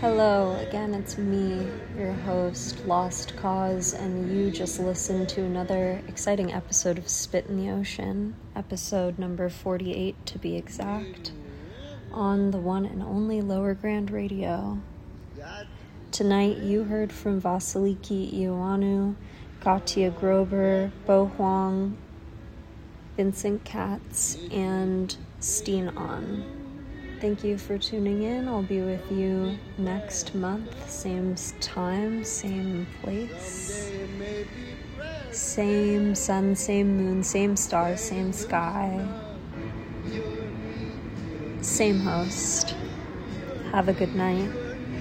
Hello, again, it's me, your host, Lost Cause, and you just listened to another exciting episode of Spit in the Ocean, episode number 48 to be exact, on the one and only Lower Grand Radio. Tonight you heard from Vasiliki Ioannou, Katya Grober, Bo Huang, Vincent Katz, and Steen On. Thank you for tuning in. I'll be with you next month, same time, same place, same sun, same moon, same stars, same sky, same host. Have a good night.